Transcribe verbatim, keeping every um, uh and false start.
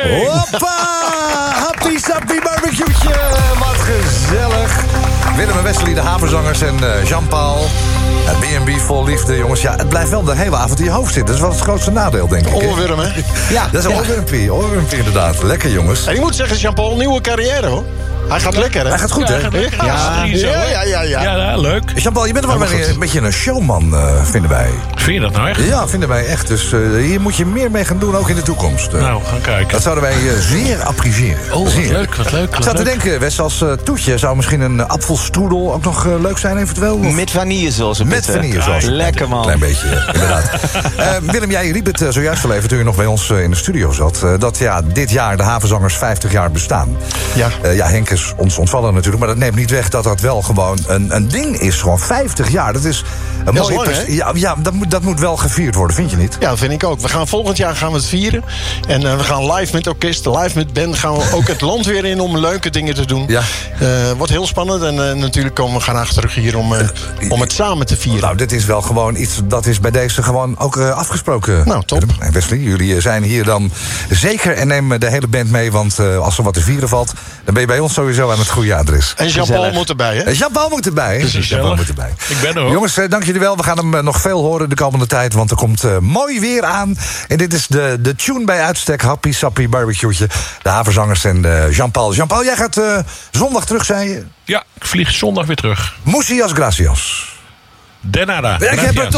Hey. Hoppa! Happy sappy barbecue'tje. Wat gezellig. Willem en Wesley, de havenzangers en uh, Jean-Paul. Het B en B vol liefde, jongens. Ja, het blijft wel de hele avond in je hoofd zitten. Dat is wel het grootste nadeel, denk ik. Oorworm, hè? Ja, dat is een oorwormpie. Oorwormpie, inderdaad. Lekker, jongens. En ik moet zeggen, Jean-Paul, nieuwe carrière, hoor. Hij gaat lekker, hè? Hij gaat goed, Ja, hè? gaat lekker. Ja, Ja, ja, ja, ja, ja. Ja, ja, leuk. Jean-Paul, je bent wel Ja, maar een, goed. een beetje een showman, uh, vinden wij. Vind je dat nou echt? Ja, vinden wij echt. Dus uh, hier moet je meer mee gaan doen, ook in de toekomst. Uh, Nou, gaan kijken. Dat zouden wij uh, zeer appreciëren. Oh, wat Zeer. leuk, wat leuk. Ik Wat zat te leuk. denken, Wes, als uh, toetje zou misschien een uh, apfelstroedel ook nog uh, leuk zijn, eventueel? Of? Met vanillesaus. Met vanillesaus. Lekker, man. Klein beetje, uh, inderdaad. Uh, Willem, jij riep het uh, zojuist al even toen je nog bij ons uh, in de studio zat. Uh, dat ja, dit jaar de havenzangers vijftig jaar bestaan. Ja. Uh, ja, Henk is ons ontvallen natuurlijk, maar dat neemt niet weg dat dat wel gewoon een, een ding is. Gewoon vijftig jaar, dat is een Dat is mooie... lang, pers- hè? ja, ja dat, moet, dat moet wel gevierd worden, vind je niet? Ja, dat vind ik ook. We gaan volgend jaar gaan we het vieren. En uh, we gaan live met orkest, live met band... gaan we ook het land weer in om leuke dingen te doen. Ja. Uh, wordt heel spannend. En uh, natuurlijk komen we graag terug hier om, uh, om het samen te vieren. Nou, dit is wel gewoon iets, dat is bij deze gewoon ook uh, afgesproken. Nou, top. Willem en Wesley, jullie zijn hier dan zeker en neem de hele band mee. Want uh, als er wat te vieren valt, dan ben je bij ons sowieso aan het goede adres. En Jean-Paul Gezellig. moet erbij, hè? Uh, Jean-Paul moet erbij. Gezellig. Jean-Paul moet erbij. Ik ben er, hoor. Jongens, uh, dank jullie wel. We gaan hem uh, nog veel horen de komende tijd. Want er komt uh, mooi weer aan. En dit is de, de tune bij uitstek. Happy Sappy Barbecue'tje. De havenzangers en uh, Jean-Paul. Jean-Paul, jij gaat uh, zondag terug, zei je? Ja, ik vlieg zondag weer terug. Muchas gracias. De nada. Ik heb Gracias. het